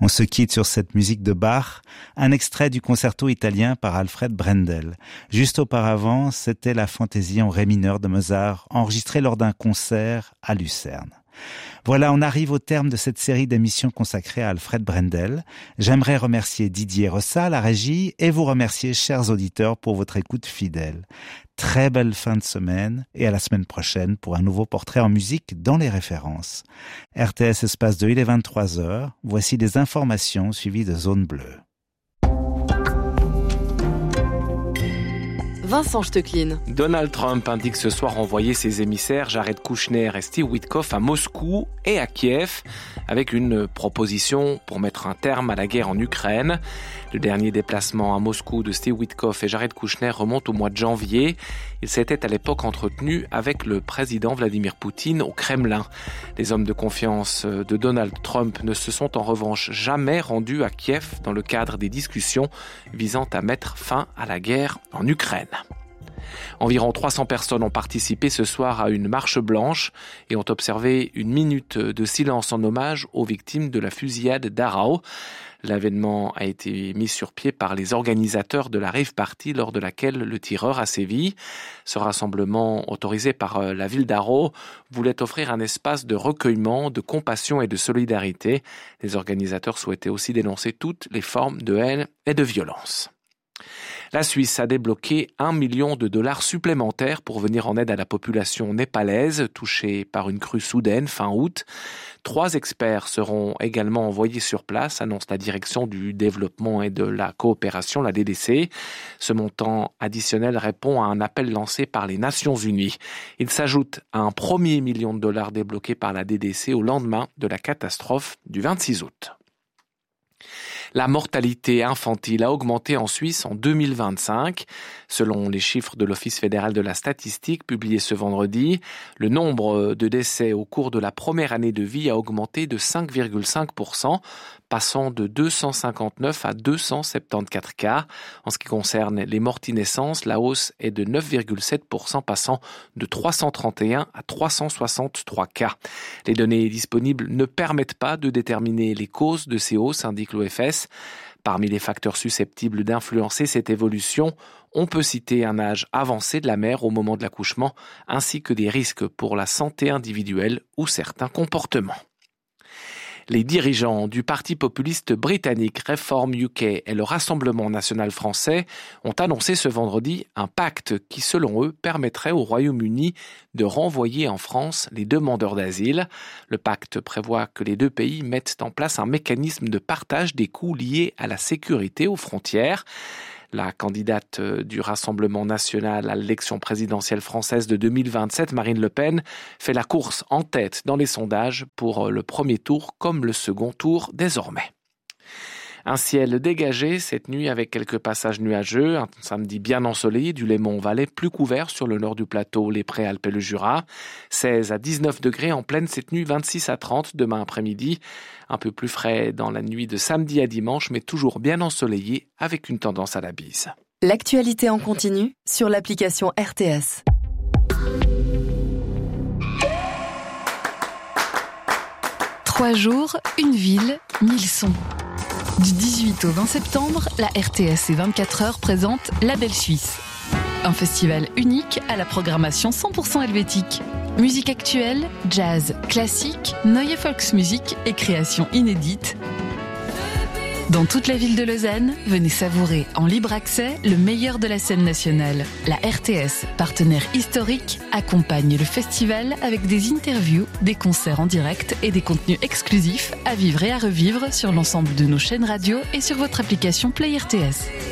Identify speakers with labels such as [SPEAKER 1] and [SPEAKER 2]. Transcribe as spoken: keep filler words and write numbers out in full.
[SPEAKER 1] On se quitte sur cette musique de Bach, un extrait du concerto italien par Alfred Brendel. Juste auparavant, c'était la fantaisie en ré mineur de Mozart, enregistrée lors d'un concert à Lucerne. Voilà, on arrive au terme de cette série d'émissions consacrées à Alfred Brendel. J'aimerais remercier Didier Rossa, la régie, et vous remercier, chers auditeurs, pour votre écoute fidèle. Très belle fin de semaine et à la semaine prochaine pour un nouveau portrait en musique dans les références. R T S Espace deux, il est vingt-trois heures. Voici des informations suivies de Zone Bleue.
[SPEAKER 2] Vincent Stecklin.
[SPEAKER 3] Donald Trump indique ce soir envoyer ses émissaires Jared Kushner et Steve Witkoff à Moscou et à Kiev avec une proposition pour mettre un terme à la guerre en Ukraine. Le dernier déplacement à Moscou de Steve Witkoff et Jared Kushner remonte au mois de janvier. Ils s'étaient à l'époque entretenus avec le président Vladimir Poutine au Kremlin. Les hommes de confiance de Donald Trump ne se sont en revanche jamais rendus à Kiev dans le cadre des discussions visant à mettre fin à la guerre en Ukraine. Environ trois cents personnes ont participé ce soir à une marche blanche et ont observé une minute de silence en hommage aux victimes de la fusillade d'Arao. L'événement a été mis sur pied par les organisateurs de la rave party lors de laquelle le tireur a sévi. Ce rassemblement, autorisé par la ville d'Arao, voulait offrir un espace de recueillement, de compassion et de solidarité. Les organisateurs souhaitaient aussi dénoncer toutes les formes de haine et de violence. La Suisse a débloqué un million de dollars supplémentaires pour venir en aide à la population népalaise touchée par une crue soudaine fin août. Trois experts seront également envoyés sur place, annonce la direction du développement et de la coopération, la D D C. Ce montant additionnel répond à un appel lancé par les Nations Unies. Il s'ajoute à un premier million de dollars débloqué par la D D C au lendemain de la catastrophe du vingt-six août. La mortalité infantile a augmenté en Suisse en deux mille vingt-cinq. Selon les chiffres de l'Office fédéral de la statistique publiés ce vendredi, le nombre de décès au cours de la première année de vie a augmenté de cinq virgule cinq pour cent, passant de deux cent cinquante-neuf à deux cent soixante-quatorze cas. En ce qui concerne les morts-naissances, la hausse est de neuf virgule sept pour cent, passant de trois cent trente et un à trois cent soixante-trois cas. Les données disponibles ne permettent pas de déterminer les causes de ces hausses, indique l'O F S. Parmi les facteurs susceptibles d'influencer cette évolution, on peut citer un âge avancé de la mère au moment de l'accouchement, ainsi que des risques pour la santé individuelle ou certains comportements. Les dirigeants du parti populiste britannique Reform U K et le Rassemblement national français ont annoncé ce vendredi un pacte qui, selon eux, permettrait au Royaume-Uni de renvoyer en France les demandeurs d'asile. Le pacte prévoit que les deux pays mettent en place un mécanisme de partage des coûts liés à la sécurité aux frontières. La candidate du Rassemblement national à l'élection présidentielle française de deux mille vingt-sept, Marine Le Pen, fait la course en tête dans les sondages pour le premier tour comme le second tour désormais. Un ciel dégagé cette nuit avec quelques passages nuageux, un samedi bien ensoleillé du Léman-Valais, plus couvert sur le nord du plateau, les Préalpes et le Jura. seize à dix-neuf degrés en pleine cette nuit, vingt-six à trente demain après-midi. Un peu plus frais dans la nuit de samedi à dimanche, mais toujours bien ensoleillé avec une tendance à la bise.
[SPEAKER 2] L'actualité en continu sur l'application R T S.
[SPEAKER 4] Trois jours, une ville, mille sons. Du dix-huit au vingt septembre, la R T S et vingt-quatre heures présente La Belle Suisse. Un festival unique à la programmation cent pour cent helvétique. Musique actuelle, jazz, classique, Neue Volksmusik et créations inédites. Dans toute la ville de Lausanne, venez savourer en libre accès le meilleur de la scène nationale. La R T S, partenaire historique, accompagne le festival avec des interviews, des concerts en direct et des contenus exclusifs à vivre et à revivre sur l'ensemble de nos chaînes radio et sur votre application Play R T S.